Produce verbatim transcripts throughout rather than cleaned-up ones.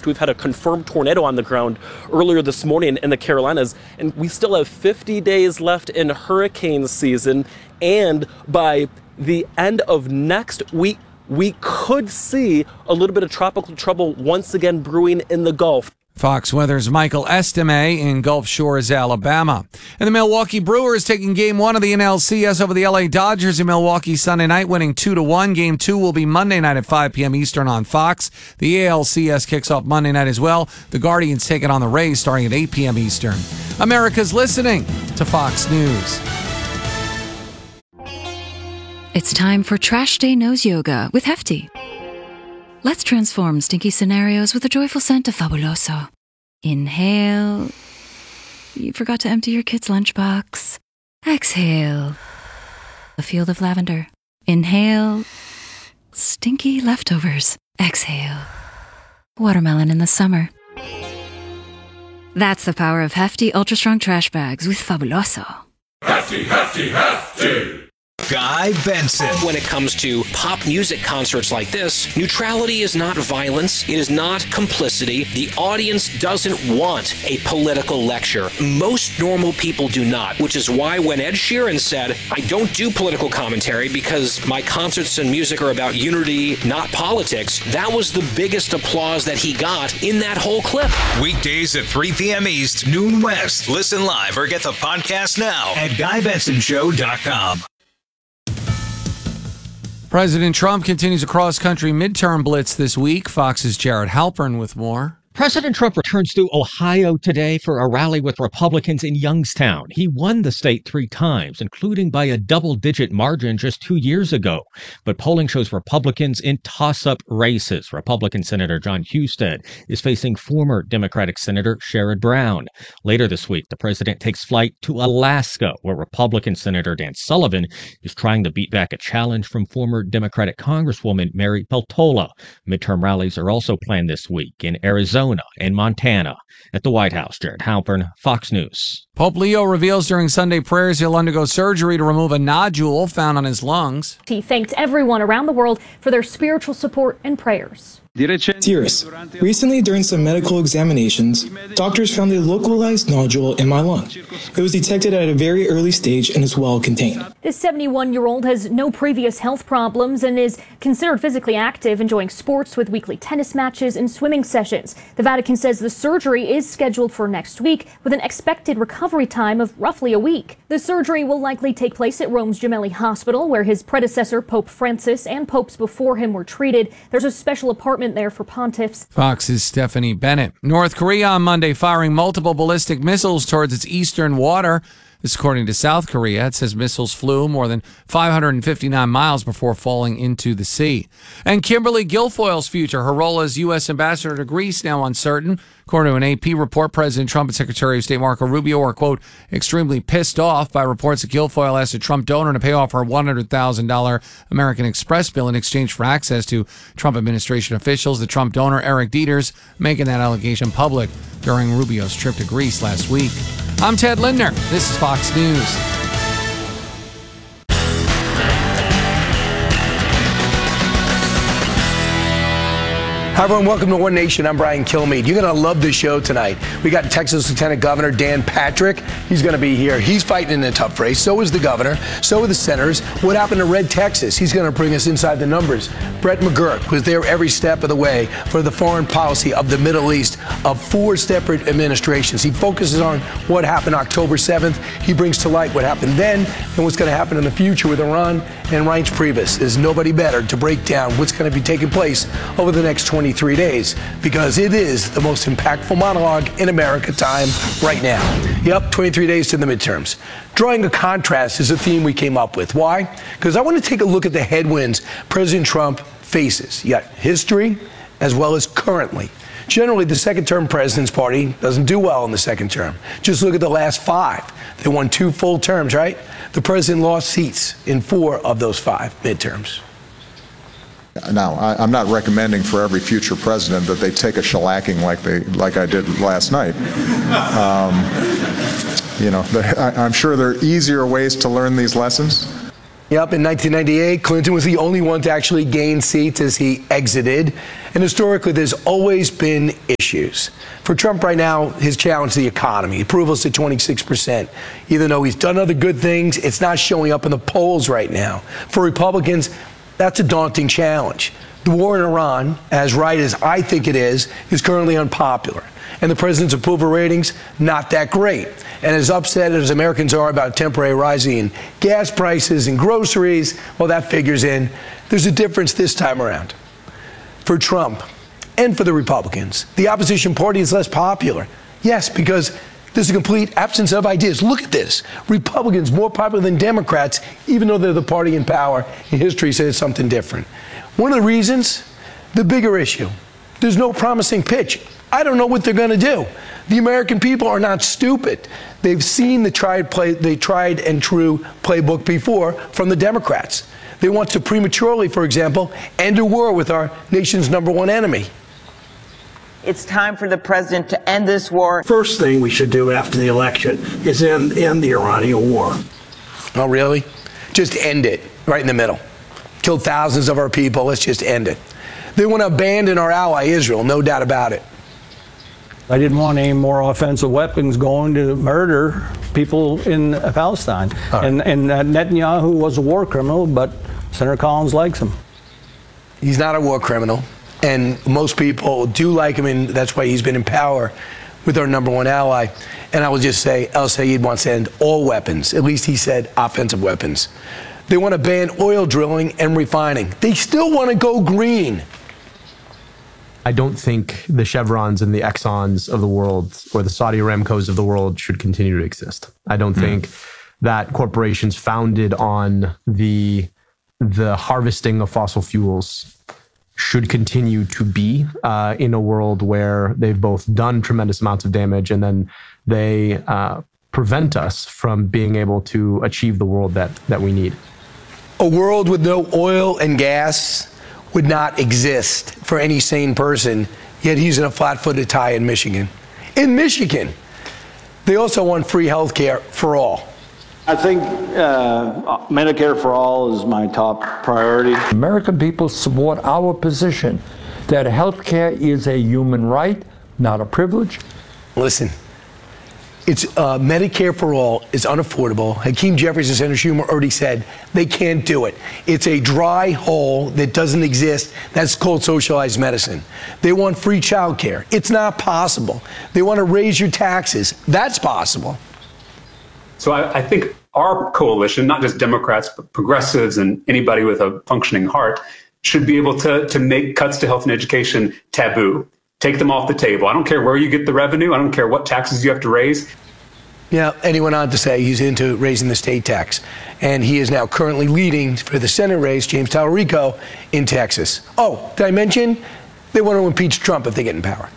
fact, we've had a confirmed tornado on the ground earlier this morning in the Carolinas, and we still have fifty days left in hurricane season. And by the end of next week, we could see a little bit of tropical trouble once again brewing in the Gulf. Fox Weather's Michael Estime in Gulf Shores, Alabama. And the Milwaukee Brewers taking game one of the N L C S over the L A Dodgers in Milwaukee Sunday night, winning two to one. Game two will be Monday night at five p.m. Eastern on Fox. The A L C S kicks off Monday night as well. The Guardians take it on the Rays starting at eight p.m. Eastern. America's listening to Fox News. It's time for Trash Day Nose Yoga with Hefty. Let's transform stinky scenarios with a joyful scent of Fabuloso. Inhale. You forgot to empty your kid's lunchbox. Exhale. A field of lavender. Inhale. Stinky leftovers. Exhale. Watermelon in the summer. That's the power of Hefty Ultra Strong Trash Bags with Fabuloso. Hefty, hefty, hefty! Guy Benson. When it comes to pop music concerts like this, neutrality is not violence. It is not complicity. The audience doesn't want a political lecture. Most normal people do not, which is why when Ed Sheeran said, I don't do political commentary because my concerts and music are about unity, not politics, that was the biggest applause that he got in that whole clip. Weekdays at three p.m. East, noon West. Listen live or get the podcast now at guy benson show dot com. President Trump continues a cross-country midterm blitz this week. Fox's Jared Halpern with more. President Trump returns to Ohio today for a rally with Republicans in Youngstown. He won the state three times, including by a double-digit margin just two years ago. But polling shows Republicans in toss-up races. Republican Senator John Husted is facing former Democratic Senator Sherrod Brown. Later this week, the president takes flight to Alaska, where Republican Senator Dan Sullivan is trying to beat back a challenge from former Democratic Congresswoman Mary Peltola. Midterm rallies are also planned this week in Arizona and Montana. At the White House, Jared Halpern, Fox News. Pope Leo reveals during Sunday prayers he'll undergo surgery to remove a nodule found on his lungs. He thanked everyone around the world for their spiritual support and prayers. Dearest, recently during some medical examinations, doctors found a localized nodule in my lung. It was detected at a very early stage and is well contained. This seventy-one-year-old has no previous health problems and is considered physically active, enjoying sports with weekly tennis matches and swimming sessions. The Vatican says the surgery is scheduled for next week with an expected recovery time of roughly a week. The surgery will likely take place at Rome's Gemelli Hospital, where his predecessor, Pope Francis, and popes before him were treated. There's a special apartment there for pontiffs. Fox's Stephanie Bennett. North Korea on Monday firing multiple ballistic missiles towards its eastern water. This according to South Korea. It says missiles flew more than five hundred fifty-nine miles before falling into the sea. And Kimberly Guilfoyle's future, her role as U S ambassador to Greece, now uncertain. According to an A P report, President Trump and Secretary of State Marco Rubio are, quote, extremely pissed off by reports that Guilfoyle asked a Trump donor to pay off her one hundred thousand dollars American Express bill in exchange for access to Trump administration officials. The Trump donor, Eric Dieters, making that allegation public during Rubio's trip to Greece last week. I'm Ted Lindner. This is Fox News. Hi, everyone. Welcome to One Nation. I'm Brian Kilmeade. You're going to love the show tonight. We got Texas Lieutenant Governor Dan Patrick. He's going to be here. He's fighting in a tough race. So is the governor. So are the senators. What happened to Red Texas? He's going to bring us inside the numbers. Brett McGurk was there every step of the way for the foreign policy of the Middle East of four separate administrations. He focuses on what happened October seventh. He brings to light what happened then and what's going to happen in the future with Iran. And Reince Priebus is nobody better to break down what's going to be taking place over the next twenty-three days, because it is the most impactful monologue in America time right now. Yep, twenty-three days to the midterms. Drawing a contrast is a theme we came up with. Why? Because I want to take a look at the headwinds President Trump faces, yet history as well as currently. Generally, the second-term president's party doesn't do well in the second term. Just look at the last five. They won two full terms, right? The president lost seats in four of those five midterms. Now, I, I'm not recommending for every future president that they take a shellacking like they, like I did last night. Um, you know, I, I'm sure there are easier ways to learn these lessons. Yep, in nineteen ninety-eight, Clinton was the only one to actually gain seats as he exited. And historically, there's always been issues. issues. For Trump right now, his challenge is the economy. Approval's at twenty-six percent. Even though he's done other good things, it's not showing up in the polls right now. For Republicans, that's a daunting challenge. The war in Iran, as right as I think it is, is currently unpopular. And the president's approval ratings, not that great. And as upset as Americans are about temporary rising in gas prices and groceries, well, that figures in. There's a difference this time around. For Trump and for the Republicans, the opposition party is less popular. Yes, because there's a complete absence of ideas. Look at this. Republicans more popular than Democrats, even though they're the party in power. And history says something different. One of the reasons, the bigger issue, there's no promising pitch. I don't know what they're going to do. The American people are not stupid. They've seen the tried play, they tried and true playbook before from the Democrats. They want to prematurely, for example, end a war with our nation's number one enemy. It's time for the president to end this war. First thing we should do after the election is end, end the Iranian war. Oh, really? Just end it right in the middle. Killed thousands of our people. Let's just end it. They want to abandon our ally, Israel, no doubt about it. I didn't want any more offensive weapons going to murder people in Palestine. Right. And, and uh, Netanyahu was a war criminal, but Senator Collins likes him. He's not a war criminal, and most people do like him, and that's why he's been in power with our number one ally. And I will just say, El-Sayed wants to end all weapons. At least he said offensive weapons. They want to ban oil drilling and refining. They still want to go green. I don't think the Chevrons and the Exxons of the world or the Saudi Aramcos of the world should continue to exist. I don't mm. think that corporations founded on the the harvesting of fossil fuels should continue to be uh, in a world where they've both done tremendous amounts of damage and then they uh, prevent us from being able to achieve the world that, that we need. A world with no oil and gas would not exist for any sane person, yet he's in a flat-footed tie in Michigan. In Michigan, they also want free health care for all. I think uh, Medicare for all is my top priority. American people support our position that health care is a human right, not a privilege. Listen, it's uh, Medicare for all is unaffordable. Hakeem Jeffries and Senator Schumer already said they can't do it. It's a dry hole that doesn't exist. That's called socialized medicine. They want free child care. It's not possible. They want to raise your taxes. That's possible. So I, I think our coalition, not just Democrats, but progressives and anybody with a functioning heart, should be able to, to make cuts to health and education taboo. Take them off the table. I don't care where you get the revenue. I don't care what taxes you have to raise. Yeah, and he went on to say he's into raising the state tax. And he is now currently leading for the Senate race, James Talarico, in Texas. Oh, did I mention they want to impeach Trump if they get in power?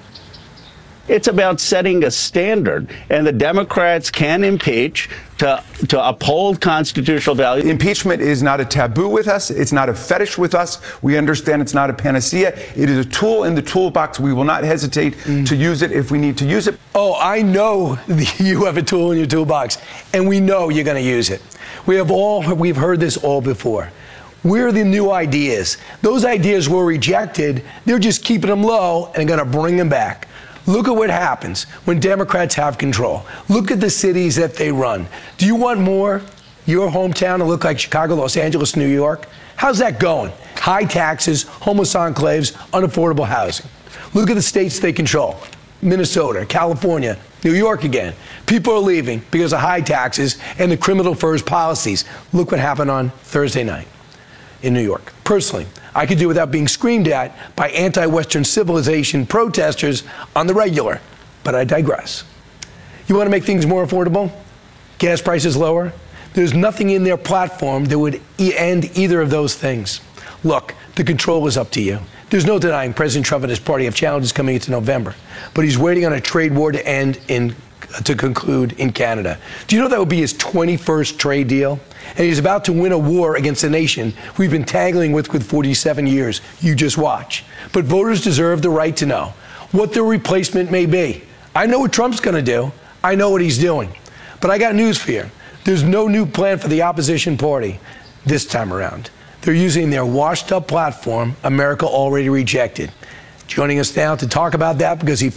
It's about setting a standard, and the Democrats can impeach to, to uphold constitutional values. Impeachment is not a taboo with us. It's not a fetish with us. We understand it's not a panacea. It is a tool in the toolbox. We will not hesitate mm. to use it if we need to use it. Oh, I know you have a tool in your toolbox, and we know you're going to use it. We have all, we've heard this all before. We're the new ideas. Those ideas were rejected. They're just keeping them low and going to bring them back. Look at what happens when Democrats have control. Look at the cities that they run. Do you want more, your hometown, to look like Chicago, Los Angeles, New York? How's that going? High taxes, homeless enclaves, unaffordable housing. Look at the states they control. Minnesota, California, New York again. People are leaving because of high taxes and the criminal first policies. Look what happened on Thursday night in New York. Personally, I could do without being screamed at by anti-Western civilization protesters on the regular, but I digress. You want to make things more affordable? Gas prices lower? There's nothing in their platform that would e- end either of those things. Look, the control is up to you. There's no denying President Trump and his party have challenges coming into November, but he's waiting on a trade war to end in to conclude in Canada. Do you know that would be his twenty-first trade deal? And he's about to win a war against a nation we've been tangling with with forty-seven years. You just watch. But voters deserve the right to know what their replacement may be. I know what Trump's going to do. I know what he's doing. But I got news for you. There's no new plan for the opposition party this time around. They're using their washed-up platform, America already rejected. Joining us now to talk about that because he